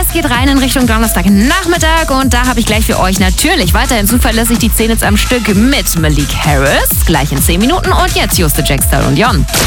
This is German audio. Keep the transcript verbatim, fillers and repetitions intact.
Es geht rein in Richtung Donnerstagnachmittag und da habe ich gleich für euch natürlich weiterhin zuverlässig die zehn Hits am Stück mit Malik Harris. Gleich in zehn Minuten und jetzt Juste, Jack, Style und Jon.